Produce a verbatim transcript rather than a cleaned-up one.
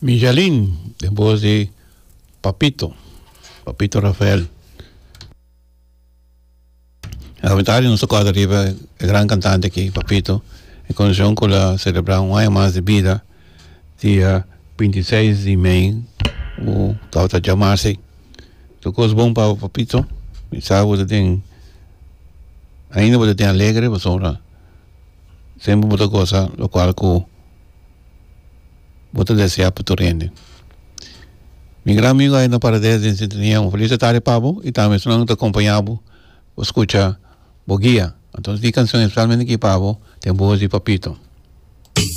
Michelin, de voz de Papito, Papito Rafael. La verdad, no se cuadra arriba, el gran cantante aquí, Papito, en condición con la celebrar un año más de vida, día veintiséis de mayo, o tal vez llamarse. Tu cosa bom para Papito, y sabe que tem, ainda você tem alegre, você ora, sempre muita coisa, lo qual que você deseja para tu rende. Mi gran amigo aí na Paradise em sintonia, um feliz tarde, Pablo, e também se não te acompanhava, escuta Boguia. Então, esta canção, especialmente aqui, Pablo, tem voz de Papito.